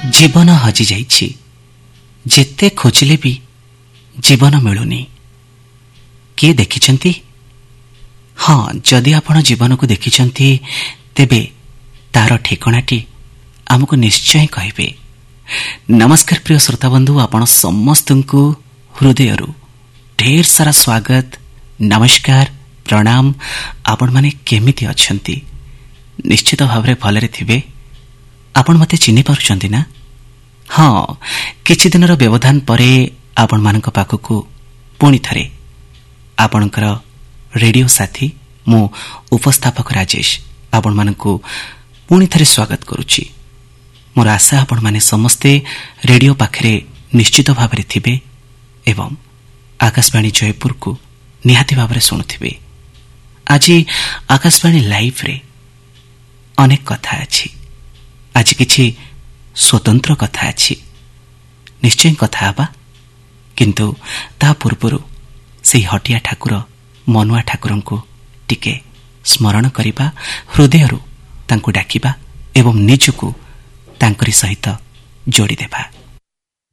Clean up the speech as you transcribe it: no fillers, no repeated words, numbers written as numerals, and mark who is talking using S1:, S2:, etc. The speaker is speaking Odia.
S1: ଜୀବନ ହଜି ଯାଇଛି, ଯେତେ ଖୋଜିଲେ ବି ଜୀବନ ମିଳୁନି। କିଏ ଦେଖିଛନ୍ତି? ହଁ, ଯଦି ଆପଣ ଜୀବନକୁ ଦେଖିଛନ୍ତି ତେବେ ତାର ଠିକଣାଟି ଆମକୁ ନିଶ୍ଚୟ କହିବେ। ନମସ୍କାର ପ୍ରିୟ ଶ୍ରୋତାବନ୍ଧୁ, ଆପଣ ସମସ୍ତଙ୍କୁ ହୃଦୟରୁ ଢେର ସାରା ସ୍ୱାଗତ, ନମସ୍କାର, ପ୍ରଣାମ। ଆପଣମାନେ କେମିତି ଅଛନ୍ତି? ନିଶ୍ଚିତ ଭାବରେ ଭଲରେ ଥିବେ। ଆପଣ ମୋତେ ଚିହ୍ନି ପାରୁଛନ୍ତି ନା? ହଁ, କିଛି ଦିନର ବ୍ୟବଧାନ ପରେ ଆପଣମାନଙ୍କ ପାଖକୁ ପୁଣି ଥରେ ଆପଣଙ୍କର ରେଡିଓ ସାଥୀ ମୁଁ ଉପସ୍ଥାପକ ରାଜେଶ ଆପଣମାନଙ୍କୁ ପୁଣି ଥରେ ସ୍ୱାଗତ କରୁଛି। ମୋର ଆଶା ଆପଣମାନେ ସମସ୍ତେ ରେଡିଓ ପାଖରେ ନିଶ୍ଚିତ ଭାବରେ ଥିବେ ଏବଂ ଆକାଶବାଣୀ ଜୟପୁରକୁ ନିହାତି ଭାବରେ ଶୁଣୁଥିବେ। ଆଜି ଆକାଶବାଣୀ ଲାଇଭରେ ଅନେକ କଥା ଅଛି। ଆଜି କିଛି ସ୍ୱତନ୍ତ୍ର କଥା ଅଛି, ନିଶ୍ଚୟ କଥା ହେବା। କିନ୍ତୁ ତା ପୂର୍ବରୁ ସେହି ହଟିଆ ଠାକୁର ମନୁଆ ଠାକୁରଙ୍କୁ ଟିକେ ସ୍ମରଣ କରିବା, ହୃଦୟରୁ ତାଙ୍କୁ ଡାକିବା ଏବଂ ନିଜକୁ ତାଙ୍କରି ସହିତ ଯୋଡ଼ିଦେବା।